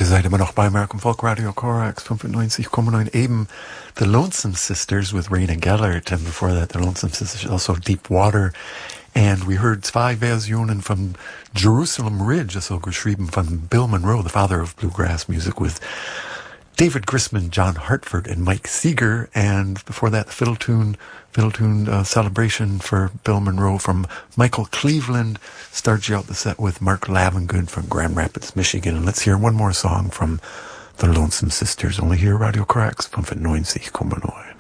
Ihr seid immer noch bei American Folk Radio Corax 95,9. Eben The Lonesome Sisters with Raina Gellert, and before that The Lonesome Sisters, also Deep Water. And we heard zwei Versionen from Jerusalem Ridge, also geschrieben von Bill Monroe, the father of bluegrass music, with David Grisman, John Hartford, and Mike Seeger. And before that, the fiddle tune celebration for Bill Monroe from Michael Cleveland. Starts you out the set with Mark Lavengood from Grand Rapids, Michigan. And let's hear one more song from the Lonesome Sisters. Only here, Radio Corax 95,9.